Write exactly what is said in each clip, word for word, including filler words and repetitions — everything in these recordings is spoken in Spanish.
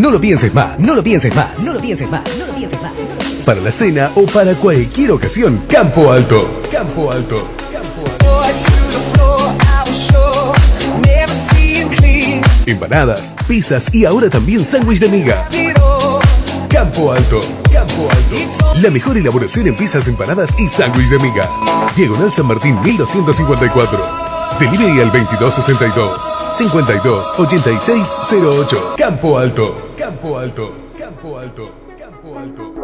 No lo pienses más, no lo pienses más, no lo pienses más, no lo pienses más. Para la cena o para cualquier ocasión, Campo Alto. Campo Alto. Campo Alto. Empanadas, pizzas y ahora también sándwich de miga. Campo Alto. Campo Alto. La mejor elaboración en pizzas, empanadas y sándwich de miga. Diagonal San Martín mil doscientos cincuenta y cuatro. Delivery al veintidós sesenta y dos, cincuenta y dos ochenta y seis cero ocho. Campo Alto. Campo Alto. Campo Alto. Campo Alto.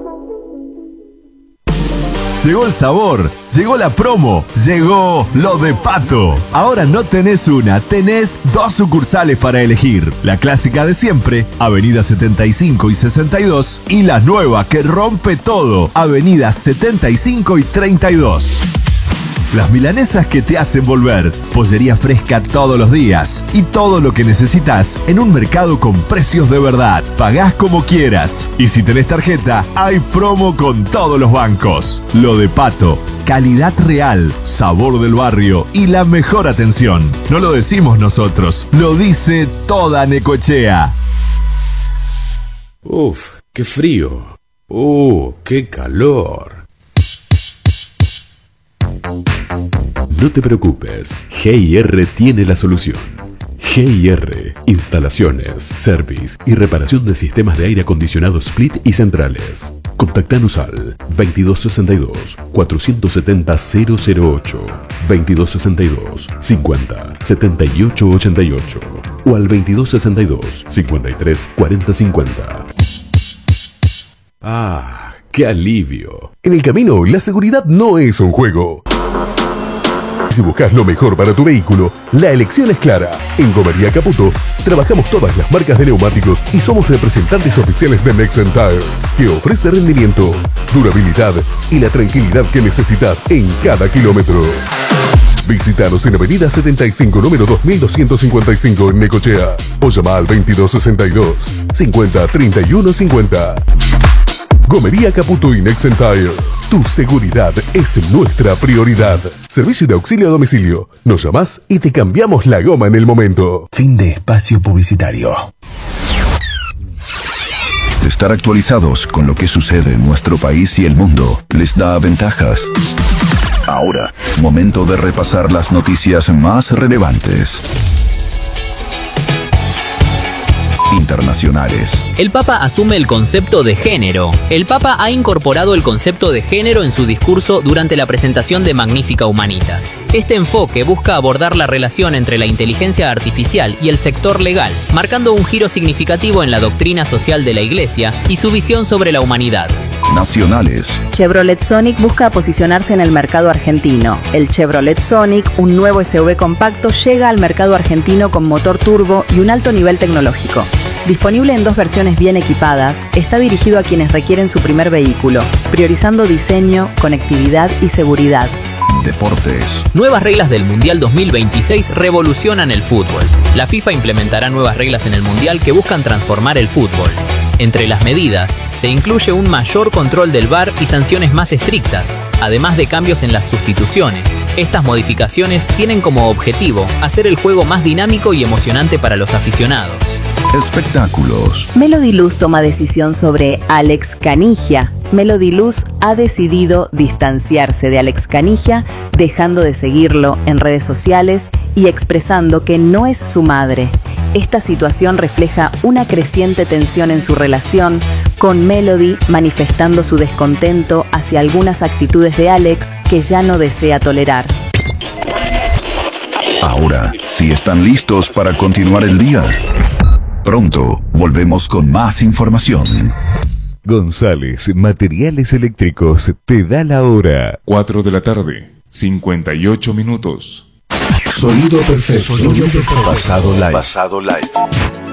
Llegó el sabor, llegó la promo, llegó lo de Pato. Ahora no tenés una, tenés dos sucursales para elegir. La clásica de siempre, Avenida setenta y cinco y sesenta y dos, y la nueva que rompe todo, Avenida setenta y cinco y treinta y dos. Las milanesas que te hacen volver, pollería fresca todos los días y todo lo que necesitas en un mercado con precios de verdad. Pagás como quieras y si tenés tarjeta, hay promo con todos los bancos. Lo de Pato, calidad real, sabor del barrio y la mejor atención. No lo decimos nosotros, lo dice toda Necochea. Uf, qué frío. Uh, qué calor. No te preocupes, G I R tiene la solución. G I R, instalaciones, service y reparación de sistemas de aire acondicionado split y centrales. Contactanos al veintidós sesenta y dos, cuatrocientos setenta, cero cero ocho, veintidós sesenta y dos, cincuenta, setenta y ocho ochenta y ocho o al veintidós sesenta y dos, cincuenta y tres, cuarenta cincuenta. Ah, qué alivio. En el camino, la seguridad no es un juego. Si buscas lo mejor para tu vehículo, la elección es clara. En Gomería Caputo trabajamos todas las marcas de neumáticos y somos representantes oficiales de Nexen Tire, que ofrece rendimiento, durabilidad y la tranquilidad que necesitas en cada kilómetro. Visítanos en Avenida setenta y cinco, número dos mil doscientos cincuenta y cinco en Necochea o llama al veintidós sesenta y dos, cincuenta, treinta y uno cincuenta. Gomería Caputo y Nexen Tire. Tu seguridad es nuestra prioridad. Servicio de auxilio a domicilio. Nos llamás y te cambiamos la goma en el momento. Fin de espacio publicitario. Estar actualizados con lo que sucede en nuestro país y el mundo les da ventajas. Ahora, momento de repasar las noticias más relevantes. Internacionales. El Papa asume el concepto de género. El Papa ha incorporado el concepto de género en su discurso durante la presentación de Magnificat Humanitas. Este enfoque busca abordar la relación entre la inteligencia artificial y el sector legal, marcando un giro significativo en la doctrina social de la Iglesia y su visión sobre la humanidad. Nacionales. Chevrolet Sonic busca posicionarse en el mercado argentino. El Chevrolet Sonic, un nuevo S U V compacto, llega al mercado argentino con motor turbo y un alto nivel tecnológico. Disponible en dos versiones bien equipadas, está dirigido a quienes requieren su primer vehículo, priorizando diseño, conectividad y seguridad. Deportes. Nuevas reglas del Mundial dos mil veintiséis revolucionan el fútbol. La FIFA implementará nuevas reglas en el Mundial que buscan transformar el fútbol. Entre las medidas, se incluye un mayor control del V A R y sanciones más estrictas, además de cambios en las sustituciones. Estas modificaciones tienen como objetivo hacer el juego más dinámico y emocionante para los aficionados. Espectáculos. Melody Luz toma decisión sobre Alex Canigia. Melody Luz ha decidido distanciarse de Alex Canigia, dejando de seguirlo en redes sociales y expresando que no es su madre. Esta situación refleja una creciente tensión en su relación, con Melody manifestando su descontento hacia algunas actitudes de Alex que ya no desea tolerar. Ahora, si están listos para continuar el día, pronto volvemos con más información. González Materiales Eléctricos te da la hora. cuatro de la tarde, cincuenta y ocho minutos. Sonido perfecto. Sonido perfecto. Pasado live. Pasado live.